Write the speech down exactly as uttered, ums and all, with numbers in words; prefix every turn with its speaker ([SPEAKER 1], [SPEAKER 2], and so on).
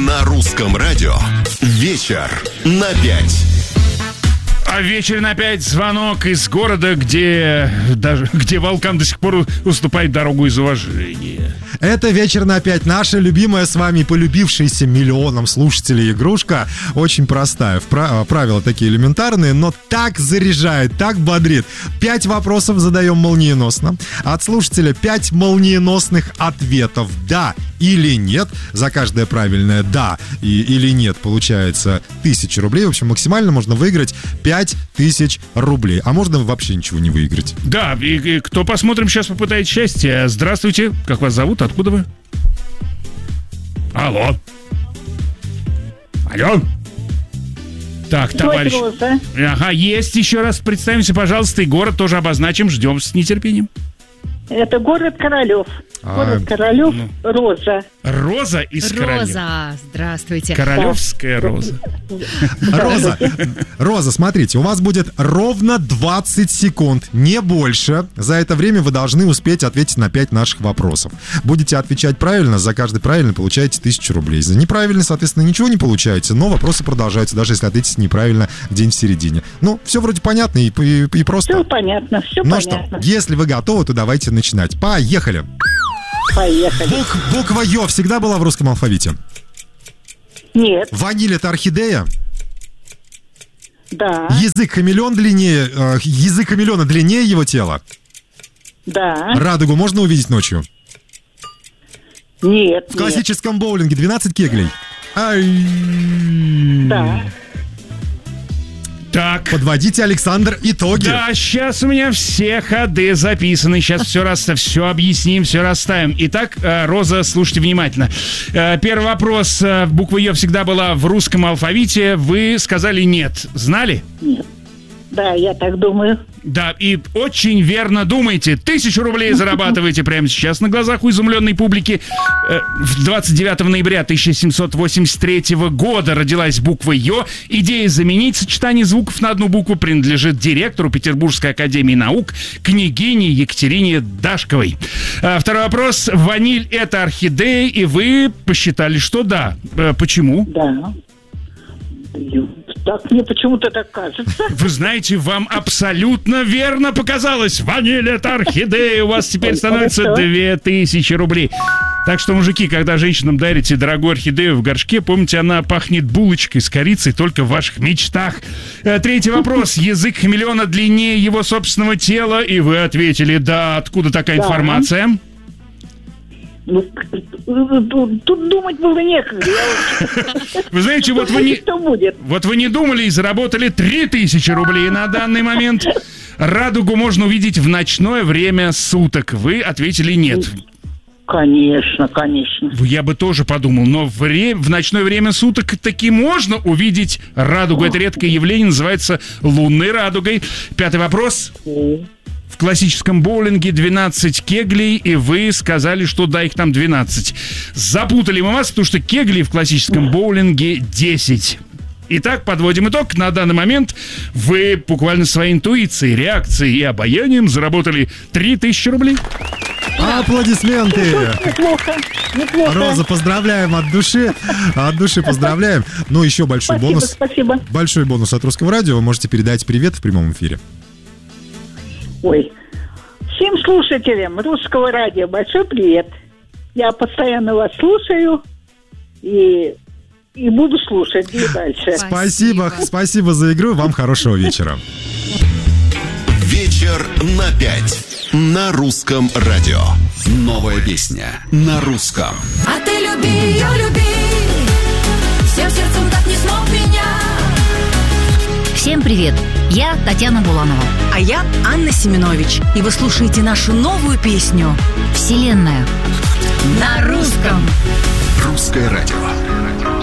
[SPEAKER 1] На русском радио вечер на пять.
[SPEAKER 2] А вечер на пять звонок из города, где даже где волкам до сих пор уступает дорогу из уважения.
[SPEAKER 3] Это вечер на пять. Наша любимая с вами, полюбившаяся миллионам слушателей игрушка. Очень простая. Правила такие элементарные, но так заряжает, так бодрит. Пять вопросов задаем молниеносно. От слушателя пять молниеносных ответов. Да или нет. За каждое правильное да и, или нет получается тысяча рублей. В общем, максимально можно выиграть пять тысяч рублей. А можно вообще ничего не выиграть.
[SPEAKER 2] Да, и, и кто, посмотрим, сейчас попытает счастье. Здравствуйте, как вас зовут? Откуда вы? Алло. Алло. Так, товарищ.
[SPEAKER 4] Роза.
[SPEAKER 2] Ага, есть. Еще раз представимся, пожалуйста, и город тоже обозначим. Ждем с нетерпением.
[SPEAKER 4] Это город Королев. Город а, Королев, ну. Роза.
[SPEAKER 2] Роза из Королев.
[SPEAKER 5] Роза, здравствуйте.
[SPEAKER 2] Королевская Роза.
[SPEAKER 3] Роза, Роза, смотрите, у вас будет ровно двадцать секунд, не больше. За это время вы должны успеть ответить на пять наших вопросов. Будете отвечать правильно, за каждый правильный получаете тысячу рублей. За неправильный, соответственно, ничего не получаете, но вопросы продолжаются, даже если ответите неправильно где-нибудь в середине. Ну, все вроде понятно и, и, и просто.
[SPEAKER 4] Все понятно, все
[SPEAKER 3] ну
[SPEAKER 4] понятно.
[SPEAKER 3] Что, если вы готовы, то давайте начинать. Поехали.
[SPEAKER 4] Поехали.
[SPEAKER 3] Бук, буква Ё всегда была в русском алфавите?
[SPEAKER 4] Нет.
[SPEAKER 3] Ваниль — это орхидея?
[SPEAKER 4] Да.
[SPEAKER 3] Язык хамелеон длиннее, э, язык хамелеона длиннее его тела?
[SPEAKER 4] Да.
[SPEAKER 3] Радугу можно увидеть ночью?
[SPEAKER 4] Нет.
[SPEAKER 3] В классическом нет. боулинге двенадцать кеглей? Ай.
[SPEAKER 4] Да.
[SPEAKER 2] Так.
[SPEAKER 3] Подводите, Александр, итоги.
[SPEAKER 2] Да, сейчас у меня все ходы записаны. Сейчас все раз, все объясним, все расставим. Итак, Роза, слушайте внимательно. Первый вопрос. Буква Ё всегда была в русском алфавите. Вы сказали нет. Знали?
[SPEAKER 4] Нет. Да, я так думаю.
[SPEAKER 2] Да, и очень верно думаете. Тысячу рублей зарабатываете прямо сейчас на глазах у изумленной публики. двадцать девятого ноября тысяча семьсот восемьдесят третьего года родилась буква Ё. Идея заменить сочетание звуков на одну букву принадлежит директору Петербургской академии наук княгине Екатерине Дашковой. Второй вопрос. Ваниль — это орхидея, и вы посчитали, что да. Почему?
[SPEAKER 4] Да. Так, мне почему-то так кажется.
[SPEAKER 2] Вы знаете, вам абсолютно верно показалось. Ваниль — это орхидея. У вас теперь становится две тысячи рублей. Так что, мужики, когда женщинам дарите дорогую орхидею в горшке, помните, она пахнет булочкой с корицей только в ваших мечтах. Третий вопрос. Язык хамелеона длиннее его собственного тела? И вы ответили да. Откуда такая да. информация?
[SPEAKER 4] Ну, тут думать было некогда.
[SPEAKER 2] Вы знаете, вот вы не... Вот вы не думали и заработали три тысячи рублей на данный момент. Радугу можно увидеть в ночное время суток. Вы ответили нет.
[SPEAKER 4] Конечно, конечно.
[SPEAKER 2] Я бы тоже подумал, но в, ре... в ночное время суток таки можно увидеть радугу. Это редкое явление, называется лунной радугой. Пятый вопрос. В классическом боулинге двенадцать кеглей, и вы сказали, что да, их там двенадцать. Запутали мы вас, потому что кеглей в классическом боулинге десять. Итак, подводим итог. На данный момент вы буквально своей интуицией, реакцией и обаянием заработали три тысячи рублей.
[SPEAKER 3] Аплодисменты!
[SPEAKER 4] Неплохо, неплохо.
[SPEAKER 3] Роза, поздравляем от души. От души поздравляем. Ну, еще большой
[SPEAKER 4] спасибо,
[SPEAKER 3] бонус.
[SPEAKER 4] Спасибо.
[SPEAKER 3] Большой бонус от Русского радио. Вы можете передать привет в прямом эфире.
[SPEAKER 4] Ой, всем слушателям Русского радио большой привет. Я постоянно вас слушаю и, и буду слушать и дальше.
[SPEAKER 3] Спасибо, спасибо за игру. Вам хорошего вечера.
[SPEAKER 1] Вечер на пять на Русском радио. Новая песня на русском.
[SPEAKER 6] А ты люби ее, люби, всем сердцем так не смог меня.
[SPEAKER 5] Всем привет! Я Татьяна Буланова.
[SPEAKER 7] А я Анна Семенович. И вы слушаете нашу новую песню
[SPEAKER 5] «Вселенная»
[SPEAKER 7] на русском.
[SPEAKER 1] Русское радио.